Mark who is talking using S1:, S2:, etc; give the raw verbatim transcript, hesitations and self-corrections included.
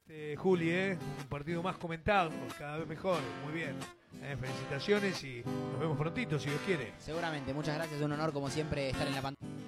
S1: Este, Juli, ¿eh? Un partido más comentado, cada vez mejor, muy bien. Eh, felicitaciones y nos vemos prontito, si Dios quiere.
S2: Seguramente, muchas gracias, un honor como siempre estar en la pantalla.